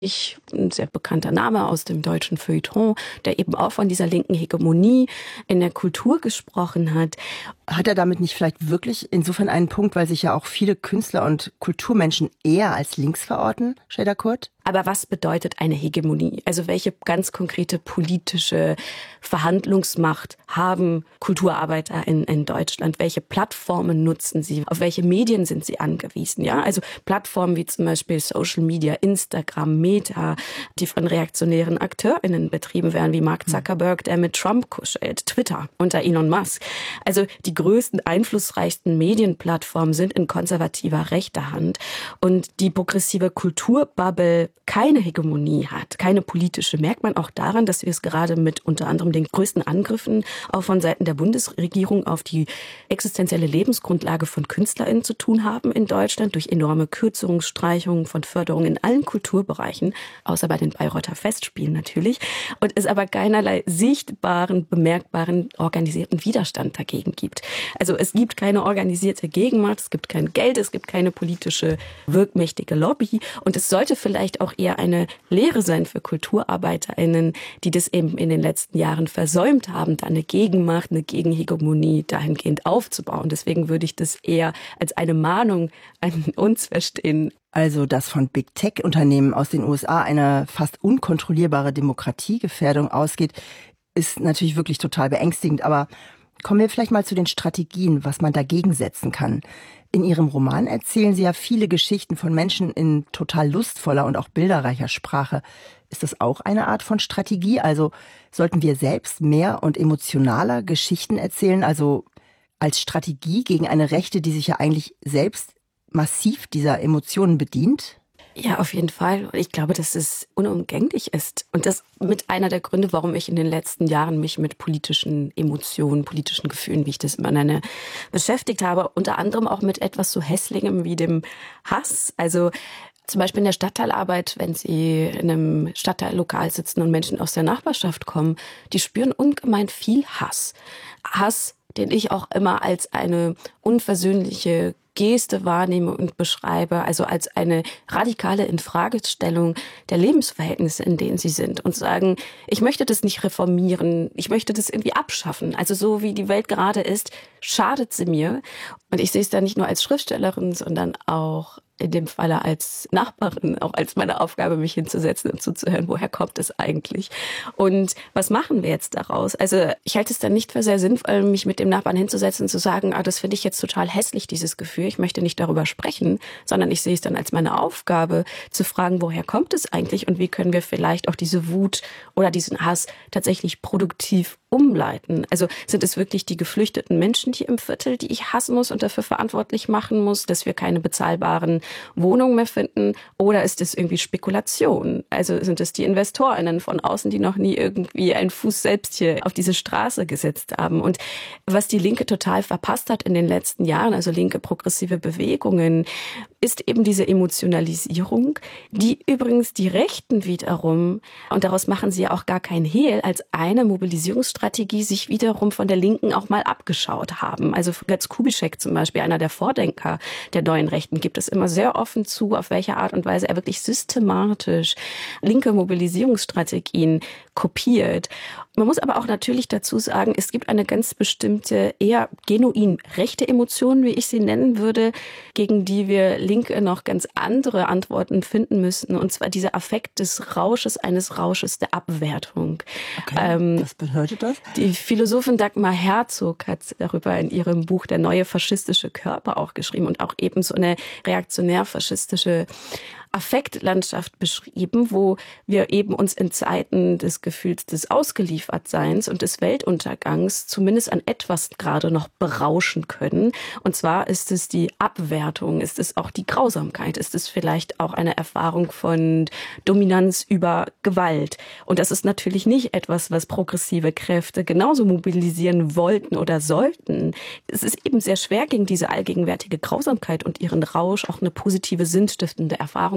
ein sehr bekannter Name aus dem deutschen Feuilleton, der eben auch von dieser linken Hegemonie in der Kultur gesprochen hat. Hat er damit nicht vielleicht wirklich insofern einen Punkt, weil sich ja auch viele Künstler und Kulturmenschen eher als links verorten, Şeyda Kurt? Aber was bedeutet eine Hegemonie? Also welche ganz konkrete politische Verhandlungsmacht haben Kulturarbeiter in Deutschland? Welche Plattformen nutzen sie? Auf welche Medien sind sie angewiesen? Ja, also Plattformen wie zum Beispiel Social Media, Instagram, Meta, die von reaktionären AkteurInnen betrieben werden, wie Mark Zuckerberg, der mit Trump kuschelt, Twitter unter Elon Musk. Also die größten, einflussreichsten Medienplattformen sind in konservativer rechter Hand. Und die progressive Kulturbubble keine Hegemonie hat, keine politische, merkt man auch daran, dass wir es gerade mit unter anderem den größten Angriffen auch von Seiten der Bundesregierung auf die existenzielle Lebensgrundlage von KünstlerInnen zu tun haben in Deutschland durch enorme Kürzungen, Streichungen von Förderungen in allen Kulturbereichen, außer bei den Bayreuther Festspielen natürlich, und es aber keinerlei sichtbaren, bemerkbaren, organisierten Widerstand dagegen gibt. Also es gibt keine organisierte Gegenmacht, es gibt kein Geld, es gibt keine politische, wirkmächtige Lobby und es sollte vielleicht auch eher eine Lehre sein für KulturarbeiterInnen, die das eben in den letzten Jahren versäumt haben, da eine Gegenmacht, eine Gegenhegemonie dahingehend aufzubauen. Deswegen würde ich das eher als eine Mahnung an uns verstehen. Also, dass von Big Tech-Unternehmen aus den USA eine fast unkontrollierbare Demokratiegefährdung ausgeht, ist natürlich wirklich total beängstigend. Aber kommen wir vielleicht mal zu den Strategien, was man dagegen setzen kann. In Ihrem Roman erzählen Sie ja viele Geschichten von Menschen in total lustvoller und auch bilderreicher Sprache. Ist das auch eine Art von Strategie? Also sollten wir selbst mehr und emotionaler Geschichten erzählen? Also als Strategie gegen eine Rechte, die sich ja eigentlich selbst massiv dieser Emotionen bedient? Ja, auf jeden Fall. Ich glaube, dass es unumgänglich ist. Und das mit einer der Gründe, warum ich in den letzten Jahren mich mit politischen Emotionen, politischen Gefühlen, wie ich das immer nenne, beschäftigt habe. Unter anderem auch mit etwas so Hässlichem wie dem Hass. Also zum Beispiel in der Stadtteilarbeit, wenn Sie in einem Stadtteillokal sitzen und Menschen aus der Nachbarschaft kommen, die spüren ungemein viel Hass. Hass, den ich auch immer als eine unversöhnliche Geste wahrnehme und beschreibe, also als eine radikale Infragestellung der Lebensverhältnisse, in denen sie sind und sagen, ich möchte das nicht reformieren, ich möchte das irgendwie abschaffen. Also so wie die Welt gerade ist, schadet sie mir. Und ich sehe es da nicht nur als Schriftstellerin, sondern auch in dem Falle als Nachbarin, auch als meine Aufgabe, mich hinzusetzen und zuzuhören, woher kommt es eigentlich? Und was machen wir jetzt daraus? Also ich halte es dann nicht für sehr sinnvoll, mich mit dem Nachbarn hinzusetzen und zu sagen, das finde ich jetzt total hässlich, dieses Gefühl, ich möchte nicht darüber sprechen, sondern ich sehe es dann als meine Aufgabe, zu fragen, woher kommt es eigentlich und wie können wir vielleicht auch diese Wut oder diesen Hass tatsächlich produktiv umleiten. Also sind es wirklich die geflüchteten Menschen hier im Viertel, die ich hassen muss und dafür verantwortlich machen muss, dass wir keine bezahlbaren Wohnungen mehr finden? Oder ist es irgendwie Spekulation? Also sind es die InvestorInnen von außen, die noch nie irgendwie einen Fuß selbst hier auf diese Straße gesetzt haben? Und was die Linke total verpasst hat in den letzten Jahren, also linke progressive Bewegungen, ist eben diese Emotionalisierung, die übrigens die Rechten wiederum, und daraus machen sie ja auch gar kein Hehl, als eine Mobilisierungsstrategie sich wiederum von der Linken auch mal abgeschaut haben. Also Götz Kubitschek zum Beispiel, einer der Vordenker der neuen Rechten, gibt es immer sehr offen zu, auf welche Art und Weise er wirklich systematisch linke Mobilisierungsstrategien kopiert. Man muss aber auch natürlich dazu sagen, es gibt eine ganz bestimmte, eher genuin rechte Emotion, wie ich sie nennen würde, gegen die wir Linke noch ganz andere Antworten finden müssen. Und zwar dieser Affekt des Rausches, eines Rausches der Abwertung. Okay, was bedeutet das? Die Philosophin Dagmar Herzog hat darüber in ihrem Buch Der neue faschistische Körper auch geschrieben und auch eben so eine reaktionär-faschistische Affektlandschaft beschrieben, wo wir eben uns in Zeiten des Gefühls des Ausgeliefertseins und des Weltuntergangs zumindest an etwas gerade noch berauschen können. Und zwar ist es die Abwertung, ist es auch die Grausamkeit, ist es vielleicht auch eine Erfahrung von Dominanz über Gewalt. Und das ist natürlich nicht etwas, was progressive Kräfte genauso mobilisieren wollten oder sollten. Es ist eben sehr schwer, gegen diese allgegenwärtige Grausamkeit und ihren Rausch auch eine positive, sinnstiftende Erfahrung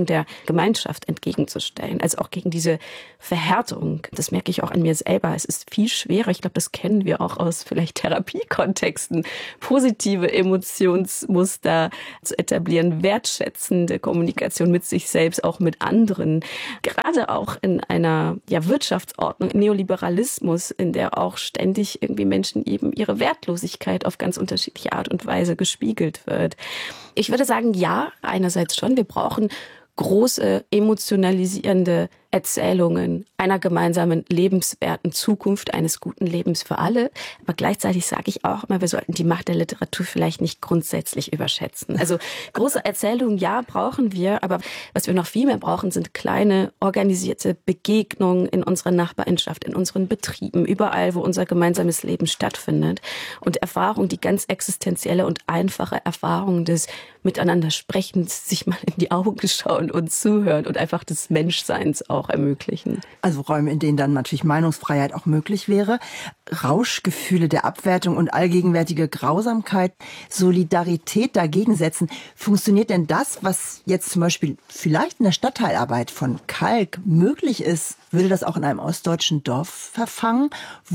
Bereicherung der Gemeinschaft entgegenzustellen. Also auch gegen diese Verhärtung. Das merke ich auch an mir selber. Es ist viel schwerer. Ich glaube, das kennen wir auch aus vielleicht Therapiekontexten. Positive Emotionsmuster zu etablieren, wertschätzende Kommunikation mit sich selbst, auch mit anderen. Gerade auch in einer Wirtschaftsordnung, Neoliberalismus, in der auch ständig irgendwie Menschen eben ihre Wertlosigkeit auf ganz unterschiedliche Art und Weise gespiegelt wird. Ich würde sagen, ja, einerseits schon. Wir brauchen große emotionalisierende Erzählungen einer gemeinsamen lebenswerten Zukunft, eines guten Lebens für alle. Aber gleichzeitig sage ich auch immer, wir sollten die Macht der Literatur vielleicht nicht grundsätzlich überschätzen. Also große Erzählungen, ja, brauchen wir. Aber was wir noch viel mehr brauchen, sind kleine, organisierte Begegnungen in unserer Nachbarschaft, in unseren Betrieben, überall, wo unser gemeinsames Leben stattfindet. Und Erfahrungen, die ganz existenzielle und einfache Erfahrungen des Miteinandersprechens, sich mal in die Augen schauen und zuhören und einfach des Menschseins auch ermöglichen. Also Räume, in denen dann natürlich Meinungsfreiheit auch möglich wäre. Rauschgefühle der Abwertung und allgegenwärtige Grausamkeit, Solidarität dagegen setzen. Funktioniert denn das, was jetzt zum Beispiel vielleicht in der Stadtteilarbeit von Kalk möglich ist, würde das auch in einem ostdeutschen Dorf verfangen,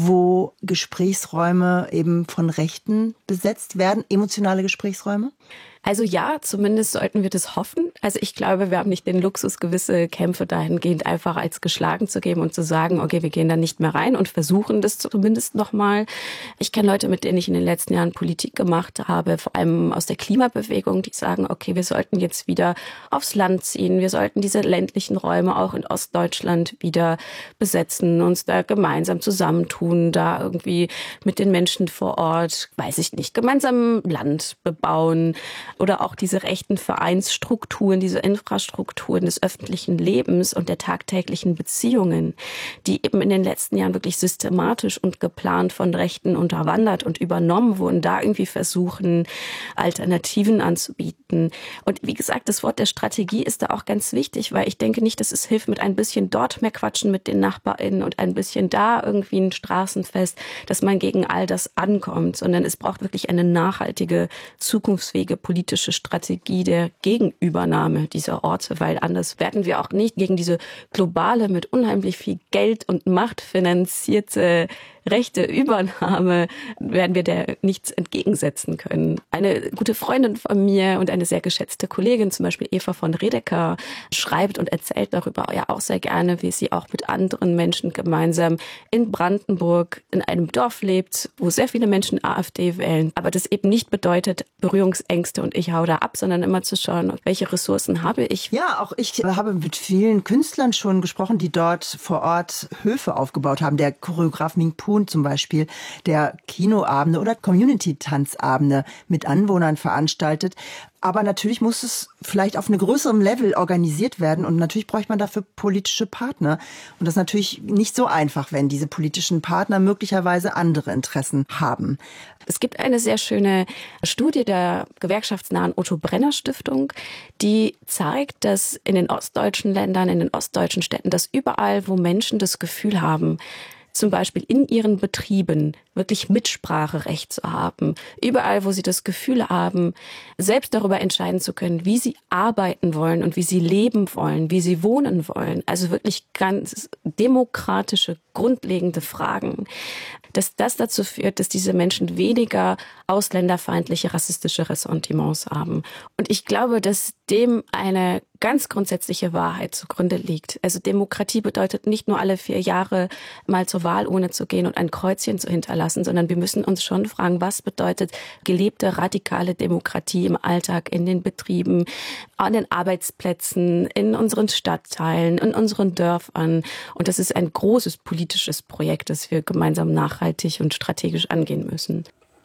wo Gesprächsräume eben von Rechten besetzt werden, emotionale Gesprächsräume? Also ja, zumindest sollten wir das hoffen. Also ich glaube, wir haben nicht den Luxus, gewisse Kämpfe dahingehend einfach als geschlagen zu geben und zu sagen, okay, wir gehen da nicht mehr rein und versuchen das zumindest nochmal. Ich kenne Leute, mit denen ich in den letzten Jahren Politik gemacht habe, vor allem aus der Klimabewegung, die sagen, okay, wir sollten jetzt wieder aufs Land ziehen, wir sollten diese ländlichen Räume auch in Ostdeutschland wieder besetzen, uns da gemeinsam zusammentun, da irgendwie mit den Menschen vor Ort, weiß ich nicht, gemeinsam Land bebauen. Oder auch diese rechten Vereinsstrukturen, diese Infrastrukturen des öffentlichen Lebens und der tagtäglichen Beziehungen, die eben in den letzten Jahren wirklich systematisch und geplant von Rechten unterwandert und übernommen wurden, da irgendwie versuchen, Alternativen anzubieten. Und wie gesagt, das Wort der Strategie ist da auch ganz wichtig, weil ich denke nicht, dass es hilft, mit ein bisschen dort mehr quatschen mit den NachbarInnen und ein bisschen da irgendwie ein Straßenfest, dass man gegen all das ankommt, sondern es braucht wirklich eine nachhaltige, zukunftsfähige politische Strategie der Gegenübernahme dieser Orte, weil anders werden wir auch nicht gegen diese globale, mit unheimlich viel Geld und Macht finanzierte rechte Übernahme, werden wir der nichts entgegensetzen können. Eine gute Freundin von mir und eine sehr geschätzte Kollegin, zum Beispiel Eva von Redeker, schreibt und erzählt darüber ja auch sehr gerne, wie sie auch mit anderen Menschen gemeinsam in Brandenburg in einem Dorf lebt, wo sehr viele Menschen AfD wählen. Aber das eben nicht bedeutet Berührungsängste und ich hau da ab, sondern immer zu schauen, welche Ressourcen habe ich. Ja, auch ich habe mit vielen Künstlern schon gesprochen, die dort vor Ort Höfe aufgebaut haben. Der Choreograf Ming Poon zum Beispiel, der Kinoabende oder Community-Tanzabende mit Anwohnern veranstaltet. Aber natürlich muss es vielleicht auf einem größeren Level organisiert werden und natürlich bräuchte man dafür politische Partner. Und das ist natürlich nicht so einfach, wenn diese politischen Partner möglicherweise andere Interessen haben. Es gibt eine sehr schöne Studie der gewerkschaftsnahen Otto Brenner Stiftung, die zeigt, dass in den ostdeutschen Ländern, in den ostdeutschen Städten, dass überall, wo Menschen das Gefühl haben, zum Beispiel in ihren Betrieben wirklich Mitspracherecht zu haben. Überall, wo sie das Gefühl haben, selbst darüber entscheiden zu können, wie sie arbeiten wollen und wie sie leben wollen, wie sie wohnen wollen. Also wirklich ganz demokratische, grundlegende Fragen. Dass das dazu führt, dass diese Menschen weniger ausländerfeindliche, rassistische Ressentiments haben. Und ich glaube, dass dem eine ganz grundsätzliche Wahrheit zugrunde liegt. Also Demokratie bedeutet nicht nur alle 4 Jahre mal zur Wahlurne zu gehen und ein Kreuzchen zu hinterlassen, sondern wir müssen uns schon fragen, was bedeutet gelebte, radikale Demokratie im Alltag, in den Betrieben, an den Arbeitsplätzen, in unseren Stadtteilen, in unseren Dörfern. Und das ist ein großes politisches Projekt, das wir gemeinsam nachhaltig und strategisch angehen müssen.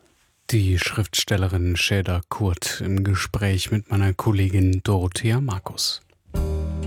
Die Schriftstellerin Şeyda Kurt im Gespräch mit meiner Kollegin Dorothea Markus.